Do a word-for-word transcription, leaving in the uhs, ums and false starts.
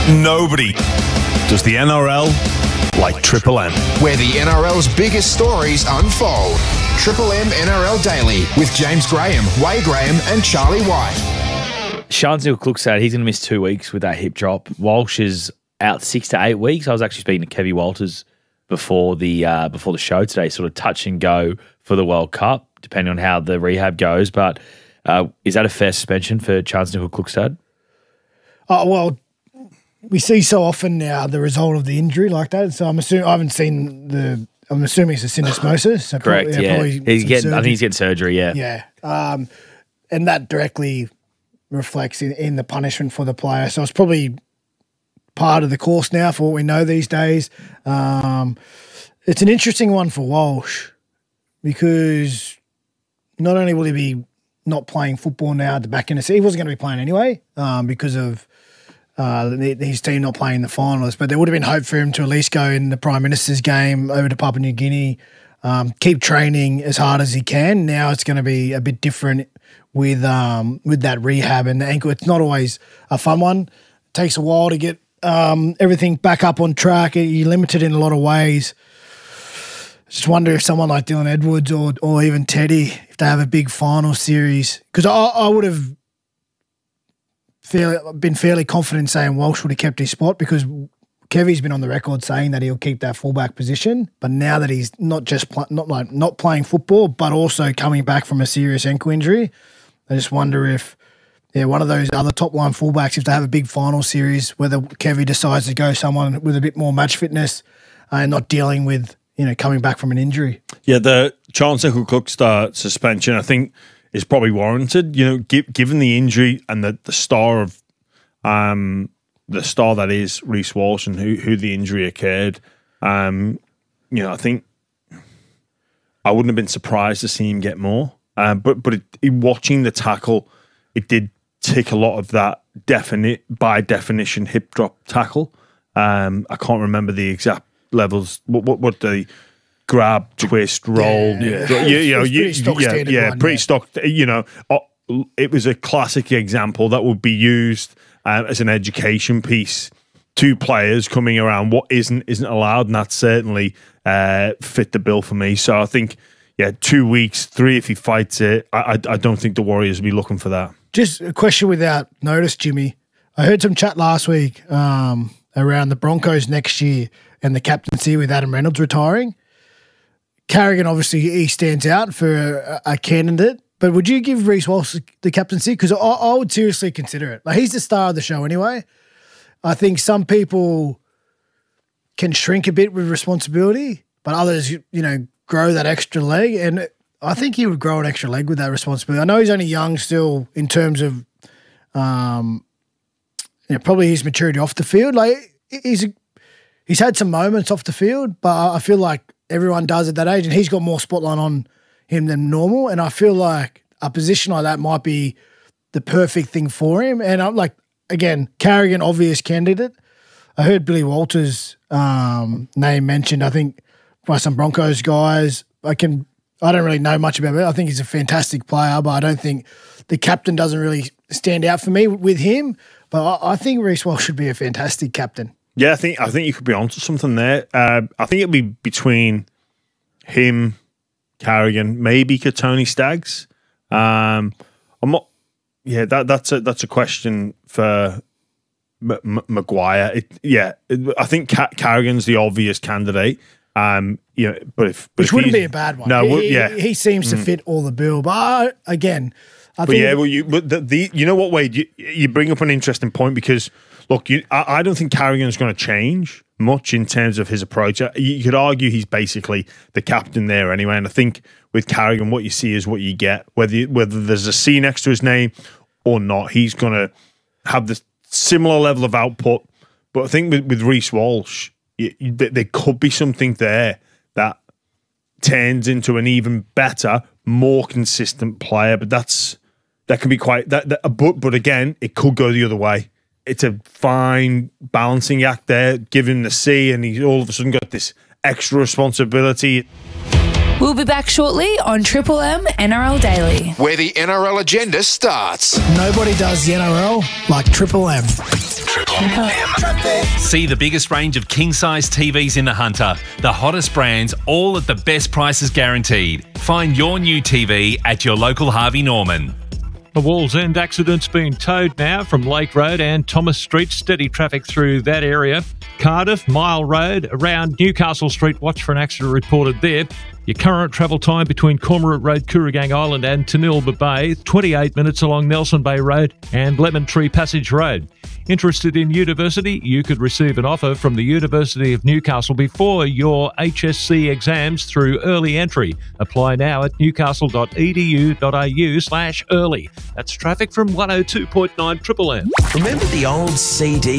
Nobody does the N R L like Triple M. Where the N R L's biggest stories unfold. Triple M N R L Daily with James Graham, Wade Graham and Charlie White. Charnze Nicoll-Klokstad, he's going to miss two weeks with that hip drop. Walsh is out six to eight weeks. I was actually speaking to Kevy Walters before the uh, before the show today, sort of touch and go for the World Cup, depending on how the rehab goes. But uh, is that a fair suspension for Charnze Nicoll-Klokstad? Oh, well, we see so often now the result of the injury like that. So I'm assuming I haven't seen the. I'm assuming it's a syndesmosis. So Correct. Probably, yeah, probably he's getting. surgery. I think he's getting surgery. Yeah. Yeah, um, and that directly reflects in, in the punishment for the player. So it's probably part of the course now for what we know these days. Um, it's an interesting one for Walsh because not only will he be not playing football now at the back end of the season, he wasn't going to be playing anyway um, because of. Uh, his team not playing the finals, but there would have been hope for him to at least go in the Prime Minister's game over to Papua New Guinea, um, keep training as hard as he can. Now it's going to be a bit different with um, with that rehab and the ankle. It's not always a fun one. It takes a while to get um, everything back up on track. You're limited in a lot of ways. Just wonder if someone like Dylan Edwards or or even Teddy, if they have a big final series, because I, I would have. Fairly, been fairly confident saying Walsh would have kept his spot because Kevy's been on the record saying that he'll keep that fullback position. But now that he's not just pl- not like not playing football, but also coming back from a serious ankle injury, I just wonder if yeah one of those other top line fullbacks, if they have a big final series, whether Kevy decides to go someone with a bit more match fitness uh, and not dealing with you know coming back from an injury. Yeah, the Charnze Nicoll-Klokstad suspension, I think, is probably warranted, you know, give, given the injury and the, the star of um, the star that is Reece Walsh and who, who the injury occurred. Um, you know, I think I wouldn't have been surprised to see him get more. Uh, but but it, it, watching the tackle, it did tick a lot of that definite by definition hip drop tackle. Um, I can't remember the exact levels. What what what the grab, twist, roll. Yeah, yeah. You, you know, you, yeah, yeah, one, pretty yeah. stock. You know, it was a classic example that would be used uh, as an education piece to players coming around what isn't isn't allowed, and that certainly uh, fit the bill for me. So I think, yeah, two weeks, three if he fights it. I, I, I don't think the Warriors will be looking for that. Just a question without notice, Jimmy. I heard some chat last week um, around the Broncos next year and the captaincy with Adam Reynolds retiring. Carrigan, obviously, he stands out for a, a candidate, but would you give Reece Walsh the captaincy? Because I, I would seriously consider it. Like, he's the star of the show anyway. I think some people can shrink a bit with responsibility, but others, you know, grow that extra leg. And I think he would grow an extra leg with that responsibility. I know he's only young still in terms of um, you know, probably his maturity off the field. Like, he's he's had some moments off the field, but I feel like everyone does at that age, and he's got more spotlight on him than normal. And I feel like a position like that might be the perfect thing for him. And I'm like, again, Carrigan, obvious candidate. I heard Billy Walters' um, name mentioned, I think, by some Broncos guys. I can, I don't really know much about him. I think he's a fantastic player, but I don't think the captain doesn't really stand out for me with him. But I, I think Reece Walsh should be a fantastic captain. Yeah, I think I think you could be onto something there. Uh, I think it'll be between him, Carrigan, maybe Tony Staggs. Um, I'm not. Yeah, that that's a that's a question for M- M- Maguire. It, yeah, it, I think Ca- Carrigan's the obvious candidate. Um, you know, but if but which if wouldn't be a bad one. No, he, yeah, he, he seems mm. to fit all the bill. But I, again, I but think yeah, well, you but the, the you know what, Wade, you, you bring up an interesting point because. Look, you, I, I don't think Carrigan's going to change much in terms of his approach. You could argue he's basically the captain there anyway, and I think with Carrigan, what you see is what you get. Whether you, whether there's a C next to his name or not, he's going to have the similar level of output. But I think with, with Reece Walsh, you, you, there could be something there that turns into an even better, more consistent player. But that's that can be quite that. that but but again, it could go the other way. It's a fine balancing act there, give him the C, and he's all of a sudden got this extra responsibility. We'll be back shortly on Triple M N R L Daily. Where the N R L agenda starts. Nobody does the N R L like Triple M. Triple See the biggest range of king-size T Vs in the Hunter. The hottest brands, all at the best prices guaranteed. Find your new T V at your local Harvey Norman. The Walls End accident's been towed now from Lake Road and Thomas Street. Steady traffic through that area. Cardiff, Mile Road, around Newcastle Street. Watch for an accident reported there. Your current travel time between Cormorant Road, Kooragang Island and Tanilba Bay, twenty-eight minutes along Nelson Bay Road and Lemon Tree Passage Road. Interested in university? You could receive an offer from the University of Newcastle before your H S C exams through early entry. Apply now at newcastle.edu.au slash early. That's traffic from one oh two point nine Triple M. Remember the old C D